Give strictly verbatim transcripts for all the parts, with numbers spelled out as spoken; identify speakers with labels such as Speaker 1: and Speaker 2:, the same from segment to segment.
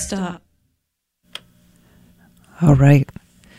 Speaker 1: stop.
Speaker 2: All right.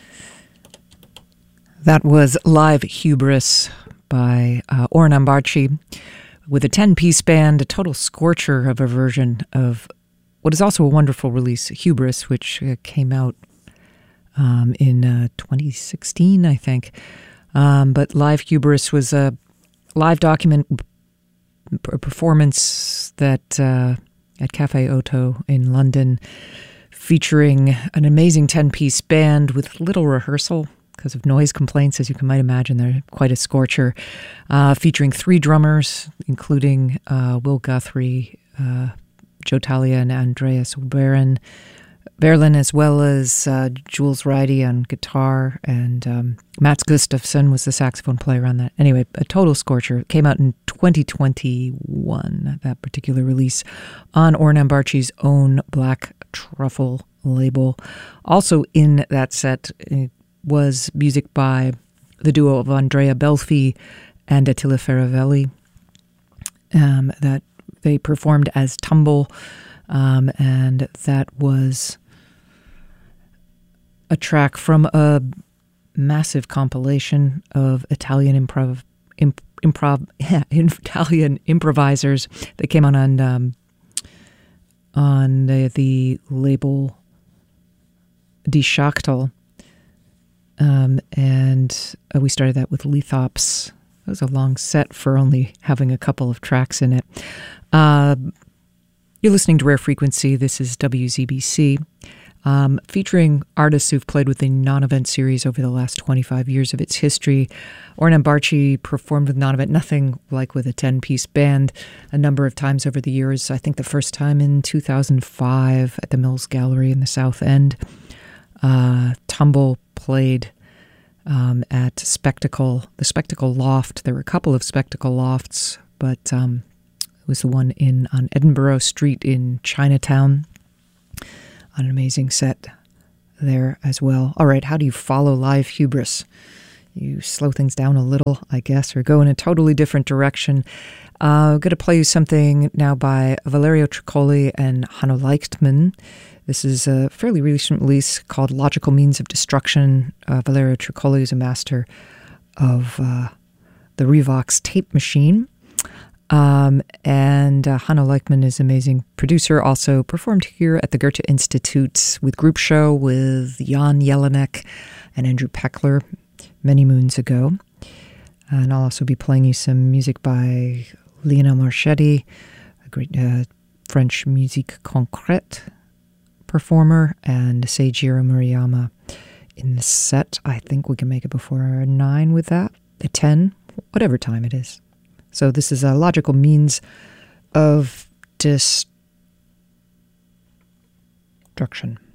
Speaker 2: That was Live Hubris by uh, Orhan Ambarchi with a ten-piece band, a total scorcher of a version of what is also a wonderful release, Hubris, which uh, came out um, in uh, twenty sixteen, I think. Um, but Live Hubris was a live document a performance that uh, at Cafe Oto in London, featuring an amazing ten-piece band with little rehearsal because of noise complaints, as you can might imagine. They're quite a scorcher, uh, featuring three drummers, including uh, Will Guthrie, uh, Joe Talia, and Andreas Berlin, Berlin, as well as uh, Jules Ridey on guitar, and um, Mats Gustafsson was the saxophone player on that. Anyway, a total scorcher. It came out in twenty twenty-one, that particular release, on Orhan Ambarchi's own Black Truffle label. Also in that set was music by the duo of Andrea Belfi and Attila Faravelli um, that they performed as Tumble, um, and that was a track from a massive compilation of Italian improv, imp, improv, yeah, Italian improvisers that came out on um, on the, the label Die Schachtel. Um, and uh, we started that with Lethops. It was a long set for only having a couple of tracks in it. Uh, you're listening to Rare Frequency. This is W Z B C, um, featuring artists who've played with the Non-Event series over the last twenty-five years of its history. Orhan Ambarchi performed with Non-Event, nothing like with a ten-piece band, a number of times over the years. I think the first time in two thousand five at the Mills Gallery in the South End. Uh, Tumble played um, at Spectacle, the Spectacle Loft. There were a couple of Spectacle Lofts, but um, it was the one in on Edinburgh Street in Chinatown. An amazing set there as well. All right, how do you follow Live Hubris? You slow things down a little, I guess, or go in a totally different direction. Uh, I'm going to play you something now by Valerio Tricoli and Hanno Leichtman. This is a fairly recent release called Logical Means of Destruction. Uh, Valerio Tricoli is a master of uh, the Revox tape machine. Um, and uh, Hanno Leichtman is an amazing producer, also performed here at the Goethe Institute with Group Show with Jan Jelinek and Andrew Peckler many moons ago. And I'll also be playing you some music by Lionel Marchetti, a great uh, French musique concrète performer, and Seijiro Murayama in the set. I think we can make it before a nine with that, a ten, whatever time it is. So this is a logical means of destruction.